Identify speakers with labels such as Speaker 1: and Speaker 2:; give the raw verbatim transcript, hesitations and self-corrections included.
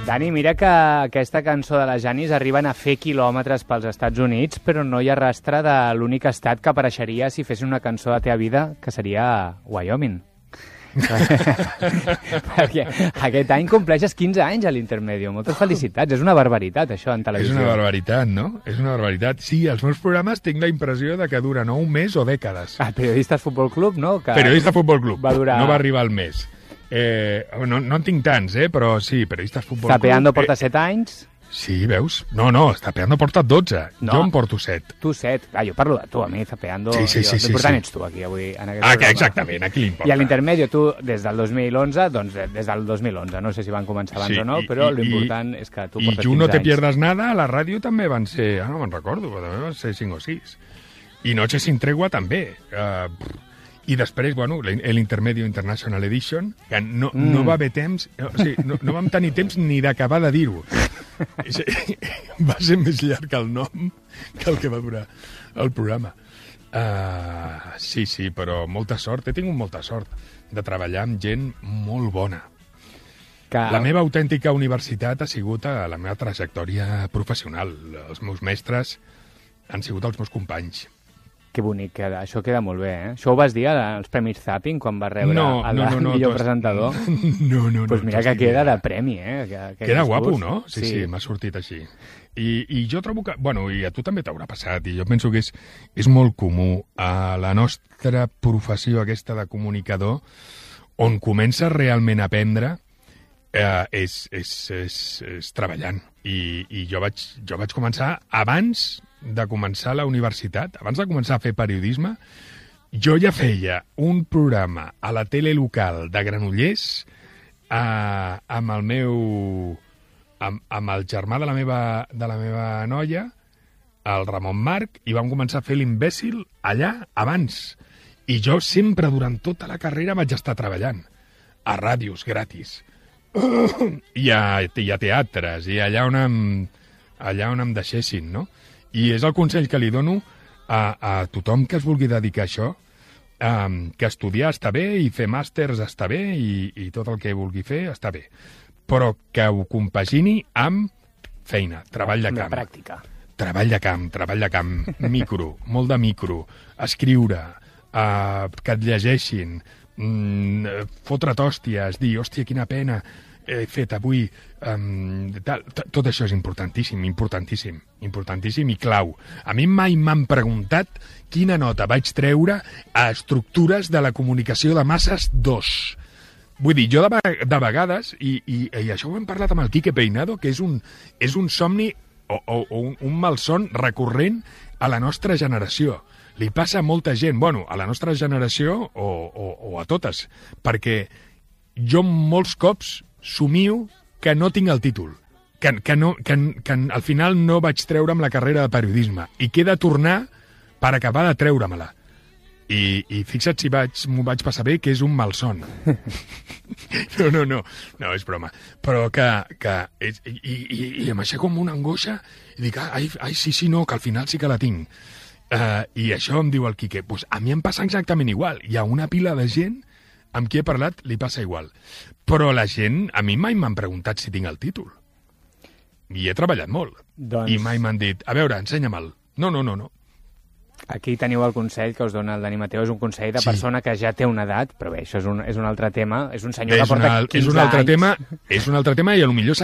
Speaker 1: Dani, mira que aquesta cançó de la Janis arriben a fer quilòmetres pels Estats Units, però no hi ha rastre de l'únic estat que apareixeria si fessin una cançó de teva vida, que seria Wyoming. Perquè aquest any compleixes quinze anys a l'Intermedio. Moltes felicitats. És una barbaritat, això, en televisió.
Speaker 2: És una barbaritat, no? És una barbaritat. Sí, els meus programes tinc la impressió de que duren o un mes o dècades.
Speaker 1: El Periodistes Futbol Club, no? Que
Speaker 2: Periodistes Futbol Club.
Speaker 1: Va durar...
Speaker 2: No va arribar al mes. Eh, no, no en tinc tants, eh? Però sí, Periodistes Futbol Club...
Speaker 1: Tapeando porta
Speaker 2: eh,
Speaker 1: set anys...
Speaker 2: Sí, veus? No, no, Tapeando porta dotze. No. Jo en porto set.
Speaker 1: Tu set. Ah, jo parlo de tu, a mi Tapeando...
Speaker 2: Sí, sí, sí.
Speaker 1: L'important
Speaker 2: sí, sí.
Speaker 1: ets tu aquí avui. En aquest
Speaker 2: ah,
Speaker 1: programa.
Speaker 2: que exactament, aquí l'importa.
Speaker 1: I a l'Intermedio, tu, des del dos mil onze, doncs des del dos mil onze, no sé si van començar abans
Speaker 2: sí,
Speaker 1: o no,
Speaker 2: i,
Speaker 1: però
Speaker 2: i,
Speaker 1: l'important és que tu
Speaker 2: i
Speaker 1: portes
Speaker 2: tu
Speaker 1: quinze
Speaker 2: no te
Speaker 1: anys.
Speaker 2: pierdas nada, a la ràdio també van ser... Ah, no me'n recordo, però també van ser cinc o sis. I Noche sin tregua també. Uh, I després, bueno, l'Intermedio International Edition, que no, mm. no va haver temps... O sigui, no, no vam tenir temps ni d'acabar de dir-ho. Va ser més llarg el nom que el que va durar el programa. Uh, sí, sí, però molta sort. He tingut molta sort de treballar amb gent molt bona. Que... La meva autèntica universitat ha sigut a la meva trajectòria professional. Els meus mestres han sigut els meus companys.
Speaker 1: Que bonic queda, això queda molt bé, eh? Això ho vas dir als Premis Zapping quan vas rebre
Speaker 2: no,
Speaker 1: el
Speaker 2: no, no, no,
Speaker 1: millor
Speaker 2: no,
Speaker 1: presentador?
Speaker 2: No, no, no.
Speaker 1: Pues mira que queda de premi, eh? Que, que
Speaker 2: queda guapo,
Speaker 1: discurs.
Speaker 2: No? Sí, sí,
Speaker 1: sí
Speaker 2: m'ha sortit així. I, I jo trobo que... Bueno, i a tu també t'haurà passat, i jo penso que és, és molt comú a la nostra professió aquesta de comunicador, on comença realment a aprendre eh, és, és, és, és treballant. I, i jo, vaig, jo vaig començar abans de començar la universitat, abans de començar a fer periodisme, jo ja feia un programa a la tele local de Granollers eh, amb el meu... amb, amb el germà de la meva, de la meva noia, el Ramon Marc, i vam començar a fer l'imbècil allà abans. I jo sempre, durant tota la carrera, vaig estar treballant a ràdios gratis i a, i a teatres, i allà on em, allà on em deixessin, no? I és el consell que li dono a, a tothom que es vulgui dedicar a això, um, que estudiar està bé i fer màsters està bé i, i tot el que vulgui fer està bé, però que ho compagini amb feina, treball de camp.
Speaker 1: Pràctica.
Speaker 2: Treball de camp, treball de camp, micro, molt de micro, escriure, uh, que et llegeixin, mm, fotre't hòsties, dir, hòstia, quina pena, he fet avui... Um, tal, tot això és importantíssim, importantíssim, importantíssim i clau. A mi mai m'han preguntat quina nota vaig treure a estructures de la comunicació de masses dos. Vull dir, jo de, de vegades, i, i, i això ho hem parlat amb el Quique Peinado, que és un, és un somni o, o, o un, un malson recurrent a la nostra generació. Li passa a molta gent, bueno, a la nostra generació o, o, o a totes, perquè jo molts cops somio que no tinc el títol, que, que, no, que, que al final no vaig treure amb la carrera de periodisme i que he de tornar per acabar de treure-me-la. I, i fixa't si vaig, m'ho vaig passar bé, que és un malson. No, no, no, no, és broma. Però que... que és, i, i, I em aixeco com una angoixa i dic, ai, ai, sí, sí, no, que al final sí que la tinc. Uh, I això em diu el Quique, pues a mi em passa exactament igual. Hi ha una pila de gent amb qui he parlat li passa igual. Però la gent, a mi mai m'han preguntat si tinc el títol. I he treballat molt. Doncs... I mai m'han dit, a veure, ensenya-me'l. No, no, no, no.
Speaker 1: Aquí teniu el consell que us dona el Dani Mateo, és un consell de sí. persona que ja té una edat, però bé, això és un, és un altre tema, és un senyor
Speaker 2: bé,
Speaker 1: que porta
Speaker 2: una,
Speaker 1: quinze anys.
Speaker 2: És un altre anys. tema, és un altre tema i potser